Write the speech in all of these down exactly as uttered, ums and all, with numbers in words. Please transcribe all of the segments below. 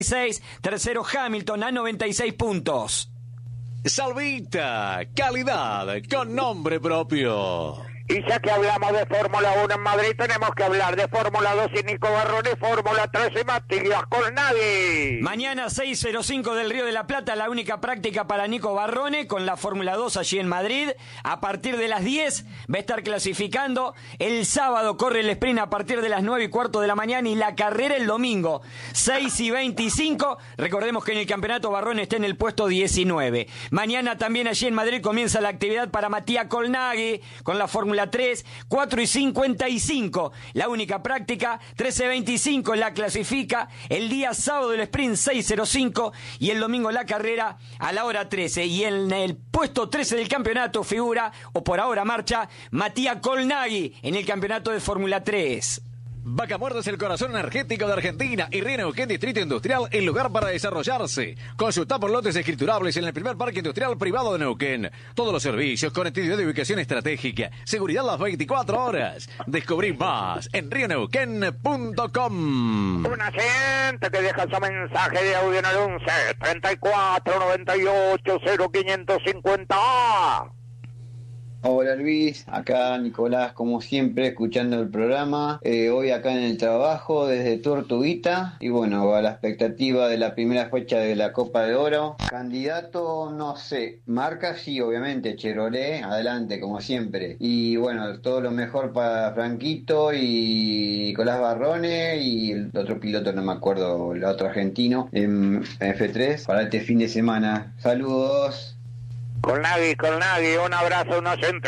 seis, tercero Hamilton a noventa y seis puntos. Salvita, calidad con nombre propio. Y ya que hablamos de Fórmula uno en Madrid, tenemos que hablar de Fórmula dos y Nico Barrone, Fórmula tres y Matías Colnaghi. Mañana seis cero cinco del Río de la Plata, la única práctica para Nico Barrone con la Fórmula dos allí en Madrid. A partir de las diez va a estar clasificando. El sábado corre el sprint a partir de las nueve y cuarto de la mañana y la carrera el domingo, seis y veinticinco. Recordemos que en el campeonato Barrone está en el puesto diecinueve. Mañana también allí en Madrid comienza la actividad para Matías Colnaghi con la Fórmula tres, cuatro y cincuenta y cinco, la única práctica, trece veinticinco la clasifica, el día sábado el sprint seis cero cinco y el domingo la carrera a la hora trece, y en el puesto trece del campeonato figura, o por ahora marcha, Matías Colnaghi en el campeonato de Fórmula tres. Vaca Muerta es el corazón energético de Argentina y Río Neuquén Distrito Industrial, el lugar para desarrollarse. Consulta por lotes escriturables en el primer parque industrial privado de Neuquén. Todos los servicios, conectividad de ubicación estratégica, seguridad las veinticuatro horas. Descubrí más en rio neuquén punto com. Una gente que deja su mensaje de audio en el once, treinta y cuatro, noventa y ocho, cero quinientos cincuenta. Hola Luis, acá Nicolás como siempre escuchando el programa, eh, hoy acá en el trabajo desde Tortuguita y bueno, a la expectativa de la primera fecha de la Copa de Oro. Candidato no sé, marca sí obviamente, Chevrolet, adelante como siempre, y bueno, todo lo mejor para Franquito y Nicolás Barrone y el otro piloto, no me acuerdo, el otro argentino en F tres para este fin de semana. Saludos. Colnaghi, Colnaghi, un abrazo, un oyente,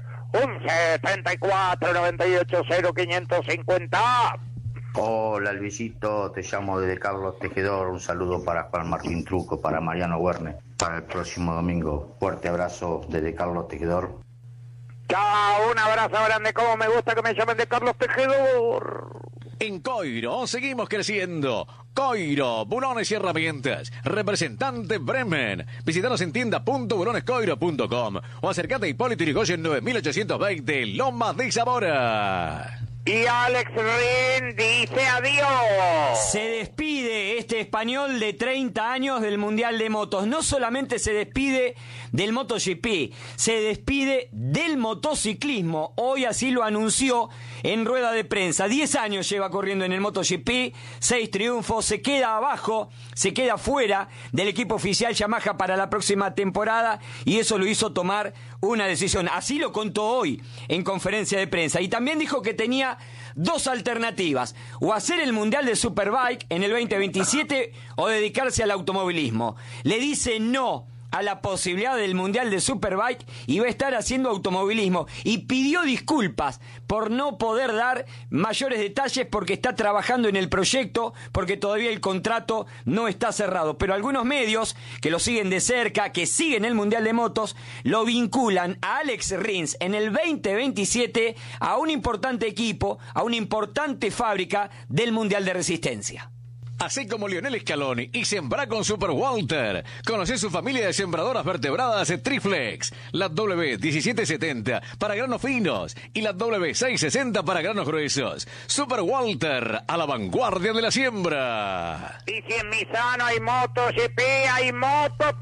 once, treinta y cuatro, noventa y ocho, cero quinientos cincuenta. Hola Luisito, te llamo desde Carlos Tejedor, un saludo para Juan Martín Truco, para Mariano Werner, para el próximo domingo. Fuerte abrazo desde Carlos Tejedor. Chao, un abrazo grande, como me gusta que me llamen de Carlos Tejedor. En Coiro seguimos creciendo. Coiro, bulones y herramientas. Representante Bremen. Visítanos en tienda punto bulones coiro punto com o acércate a Hipólito Yrigoyen nueve mil ochocientos veinte, Lomas de Zamora. Y Alex Rin dice adiós. Se despide este español de treinta años del Mundial de Motos. No solamente se despide del MotoGP, se despide del motociclismo. Hoy así lo anunció en rueda de prensa. diez años lleva corriendo en el MotoGP, seis triunfos, se queda abajo, se queda fuera del equipo oficial Yamaha para la próxima temporada y eso lo hizo tomar una decisión. Así lo contó hoy en conferencia de prensa y también dijo que tenía dos alternativas: o hacer el Mundial de Superbike en el veinte veintisiete o dedicarse al automovilismo. Le dice no a la posibilidad del Mundial de Superbike y va a estar haciendo automovilismo, y pidió disculpas por no poder dar mayores detalles porque está trabajando en el proyecto, porque todavía el contrato no está cerrado, pero algunos medios que lo siguen de cerca, que siguen el Mundial de Motos, lo vinculan a Alex Rins en el veinte veintisiete a un importante equipo, a una importante fábrica del Mundial de Resistencia. Así como Lionel Scaloni y Sembrá con Super Walter. Conoce su familia de sembradoras vertebradas Triflex. La W diecisiete setenta para granos finos y la W seiscientos sesenta para granos gruesos. Super Walter, a la vanguardia de la siembra. Y si en Misano hay MotoGP, hay Moto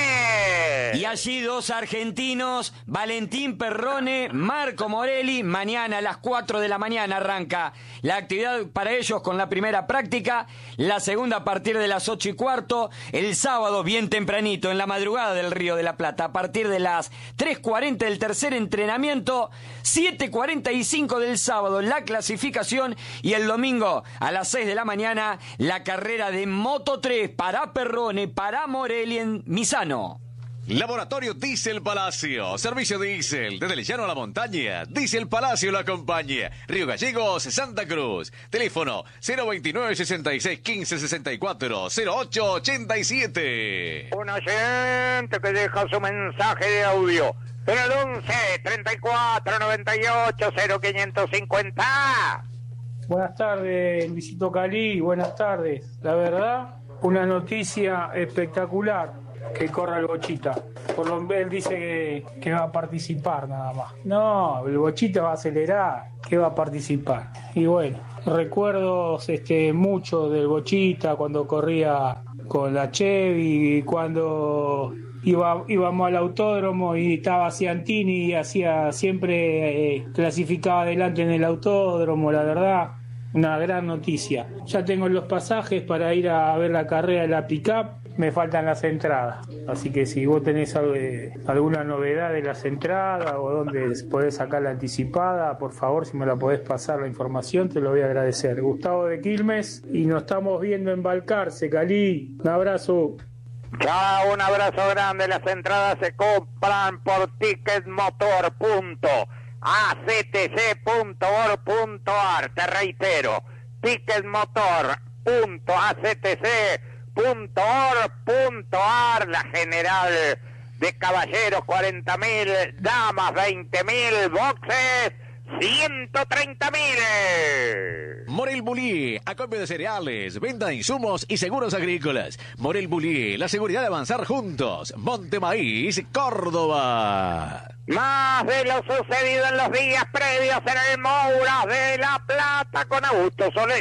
tres. Y allí dos argentinos, Valentín Perrone, Marco Morelli. Mañana a las cuatro de la mañana arranca la actividad para ellos con la primera práctica. La segunda a partir de las ocho y cuarto, el sábado bien tempranito, en la madrugada del Río de la Plata, a partir de las tres cuarenta del tercer entrenamiento, siete cuarenta y cinco del sábado la clasificación y el domingo a las seis de la mañana la carrera de Moto tres para Perrone, para Morelli en Misano. Laboratorio Diesel Palacio, servicio diésel, desde el llano a la montaña, Diesel Palacio lo acompaña, Río Gallegos, Santa Cruz, teléfono cero veintinueve, sesenta y seis, quince, sesenta y cuatro, cero ocho ochenta y siete. Un oyente que deja su mensaje de audio en el once, treinta y cuatro, noventa y ocho, cero quinientos cincuenta. Buenas tardes, Luisito Calí, buenas tardes. La verdad, una noticia espectacular. Que corra el Bochita. Por lo él dice que, que va a participar nada más. No, el Bochita va a acelerar, que va a participar. Y bueno, recuerdos este, mucho del Bochita cuando corría con la Chevy, cuando iba, íbamos al autódromo y estaba Ciantini y hacía siempre eh, clasificaba adelante en el autódromo, la verdad, una gran noticia. Ya tengo los pasajes para ir a ver la carrera de la pick-up, me faltan las entradas, así que si vos tenés algo de, alguna novedad de las entradas o dónde podés sacar la anticipada, por favor, si me la podés pasar la información, te lo voy a agradecer. Gustavo de Quilmes, y nos estamos viendo en Balcarce, Cali. Un abrazo. Chao, un abrazo grande. Las entradas se compran por ticketmotor punto a c t c punto org punto a r. Te reitero, ticketmotor punto a c t c punto org punto a r. La general de caballeros cuarenta mil, damas veinte mil, boxes ciento treinta mil. Morel Bullier, acopio de cereales, venta de insumos y seguros agrícolas. Morel Bullier, la seguridad de avanzar juntos. Montemaíz, Córdoba. Más de lo sucedido en los días previos en el Mouras de La Plata con Augusto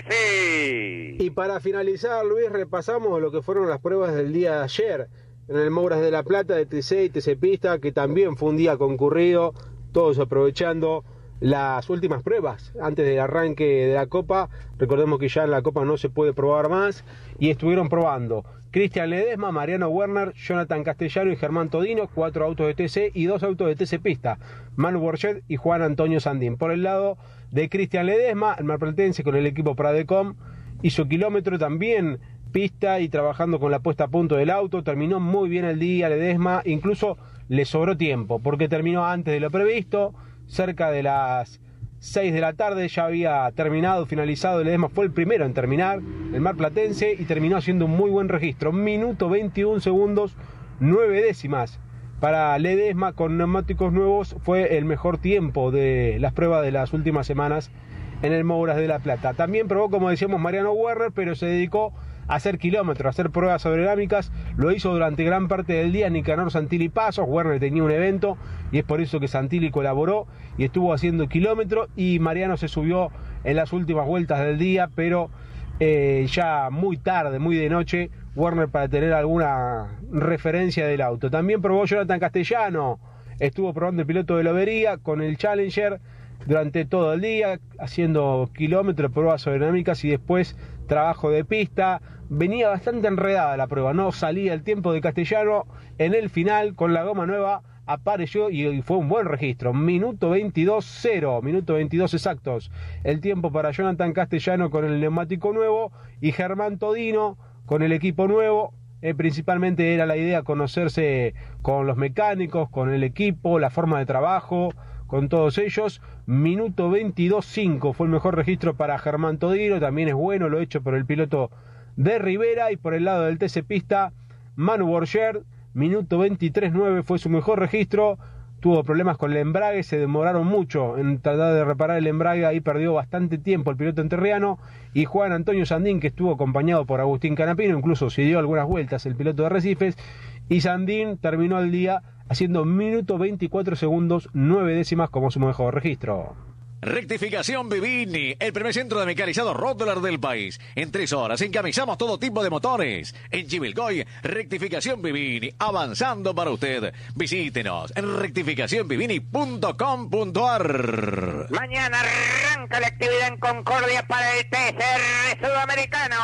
Solesi. Y para finalizar, Luis, repasamos lo que fueron las pruebas del día de ayer en el Mouras de La Plata de T C y T C Pista, que también fue un día concurrido, todos aprovechando las últimas pruebas antes del arranque de la Copa. Recordemos que ya en la Copa no se puede probar más, y estuvieron probando Cristian Ledesma, Mariano Werner, Jonathan Castellano y Germán Todino, cuatro autos de T C y dos autos de T C Pista, Manu Borget y Juan Antonio Sandín. Por el lado de Cristian Ledesma, el marplatense con el equipo Pradecom hizo kilómetro también pista y trabajando con la puesta a punto del auto. Terminó muy bien el día Ledesma, incluso le sobró tiempo porque terminó antes de lo previsto. Cerca de las seis de la tarde ya había terminado, finalizado. Ledesma fue el primero en terminar, el marplatense, y terminó haciendo un muy buen registro. Minuto veintiún segundos, nueve décimas. Para Ledesma, con neumáticos nuevos, fue el mejor tiempo de las pruebas de las últimas semanas en el Mouras de La Plata. También probó, como decíamos, Mariano Werner, pero se dedicó a hacer kilómetros, a hacer pruebas aerodinámicas. Lo hizo durante gran parte del día Nicanor Santilli Pasos. Werner tenía un evento y es por eso que Santilli colaboró y estuvo haciendo kilómetros, y Mariano se subió en las últimas vueltas del día, pero eh, ya muy tarde, muy de noche, Werner, para tener alguna referencia del auto. También probó Jonathan Castellano, estuvo probando el piloto de Lobería con el Challenger durante todo el día, haciendo kilómetros, pruebas aerodinámicas y después trabajo de pista. Venía bastante enredada la prueba, no salía el tiempo de Castellano. En el final, con la goma nueva, apareció y fue un buen registro. Minuto veintidós cero, minuto veintidós exactos. El tiempo para Jonathan Castellano con el neumático nuevo, y Germán Todino con el equipo nuevo. Eh, principalmente era la idea conocerse con los mecánicos, con el equipo, la forma de trabajo, con todos ellos. Minuto veintidós cinco fue el mejor registro para Germán Todino. También es bueno lo hecho por el piloto de Rivera. Y por el lado del T C Pista, Manu Borger, minuto veintitrés nueve fue su mejor registro. Tuvo problemas con el embrague, se demoraron mucho en tratar de reparar el embrague, ahí perdió bastante tiempo el piloto enterriano. Y Juan Antonio Sandín, que estuvo acompañado por Agustín Canapino, incluso se dio algunas vueltas el piloto de Arrecifes, y Sandín terminó el día haciendo minuto veinticuatro segundos, nueve décimas como su mejor registro. Rectificación Vivini, el primer centro de mecanizado Rotterdam del país. En tres horas encamisamos todo tipo de motores. En Chivilcoy, Rectificación Vivini, avanzando para usted. Visítenos en rectificación vivini punto com punto a r. Mañana arranca la actividad en Concordia para el T C R Sudamericano.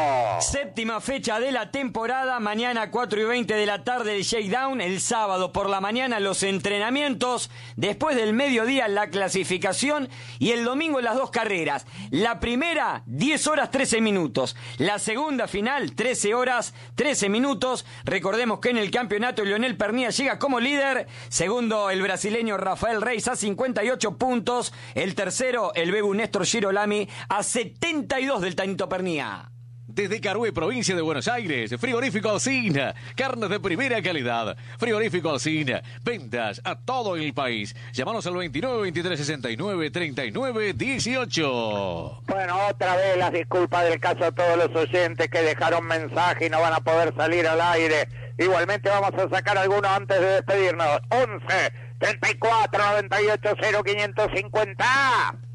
Séptima fecha de la temporada, mañana cuatro y veinte de la tarde el shakedown, el sábado por la mañana los entrenamientos, después del mediodía la clasificación, y el domingo las dos carreras. La primera, diez horas trece minutos. La segunda final, trece horas trece minutos. Recordemos que en el campeonato Leonel Pernía llega como líder. Segundo, el brasileño Rafael Reis a cincuenta y ocho puntos. El tercero, el Bebu Néstor Girolami a setenta y dos del Tanito Pernía. Desde Carué, provincia de Buenos Aires, Frigorífico Alsina, carnes de primera calidad. Frigorífico Alsina, ventas a todo el país. Llámanos al veintinueve, veintitrés, sesenta y nueve, treinta y nueve, dieciocho. Bueno, otra vez las disculpas del caso a todos los oyentes que dejaron mensaje y no van a poder salir al aire. Igualmente vamos a sacar algunos antes de despedirnos. once, treinta y cuatro, noventa y ocho, cero, quinientos cincuenta.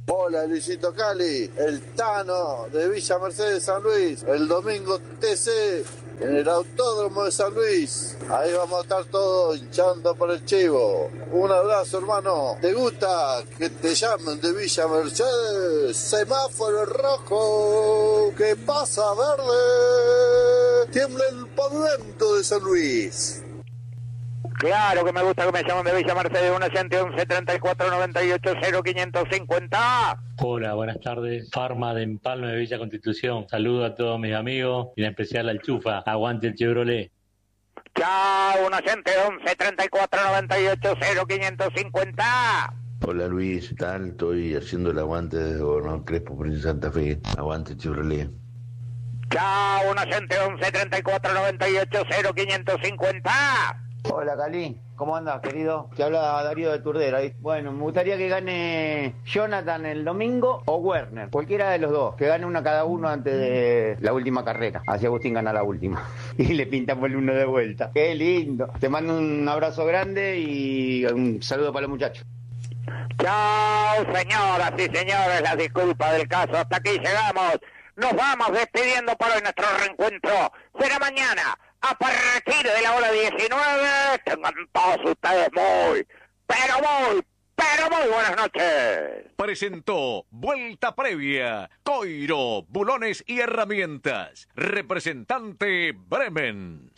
Hola, Luisito Cali, el Tano de Villa Mercedes San Luis, el domingo T C en el Autódromo de San Luis. Ahí vamos a estar todos hinchando por el chivo. Un abrazo, hermano. ¿Te gusta que te llamen de Villa Mercedes? Semáforo rojo, que pasa verde. Tiembla el pavimento de San Luis. Claro que me gusta que me llamen de Villa Mercedes, uno ochenta y once, treinta y cuatro, noventa y ocho, cero quinientos cincuenta. Hola, buenas tardes. Farma de Empalme de Villa Constitución. Saludo a todos mis amigos y en especial al Chufa. Aguante el Chevrolet. Chao, uno ochenta y once, treinta y cuatro, noventa y ocho, cero quinientos cincuenta. Hola Luis, ¿qué tal? Estoy haciendo el aguante desde Gobernador Crespo, Provincia de Santa Fe. Aguante Chevrolet. Chao, uno ochenta y once, treinta y cuatro, noventa y ocho, cero quinientos cincuenta. Hola Cali, ¿cómo andas, querido? Te habla Darío de Turdera. Bueno, me gustaría que gane Jonathan el domingo o Werner, cualquiera de los dos, que gane una cada uno antes de la última carrera. Así Agustín gana la última y le pintamos el uno de vuelta. Qué lindo. Te mando un abrazo grande y un saludo para los muchachos. Chao, señoras y señores, la disculpa del caso. Hasta aquí llegamos. Nos vamos despidiendo por hoy. Nuestro reencuentro será mañana a partir de la hora diecinueve. Tengan todos ustedes muy, pero muy, pero muy buenas noches. Presentó Vuelta Previa, Coiro, Bulones y Herramientas. Representante Bremen.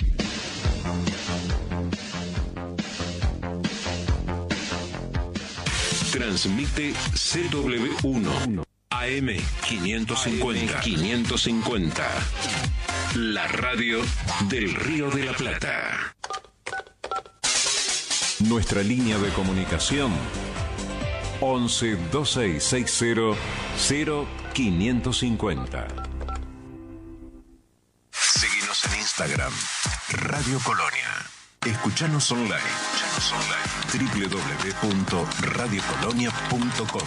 Transmite C W uno A M quinientos cincuenta. quinientos cincuenta. La radio del Río de la Plata. Nuestra línea de comunicación once, dos seis seis cero, cero quinientos cincuenta. Seguinos en Instagram, Radio Colonia. Escuchanos online. Escuchanos online. doble u doble u doble u punto radio colonia punto com.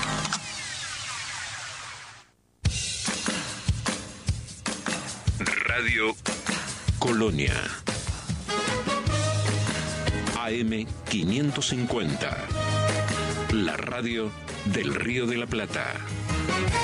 Radio Colonia. A M quinientos cincuenta. La radio del Río de la Plata.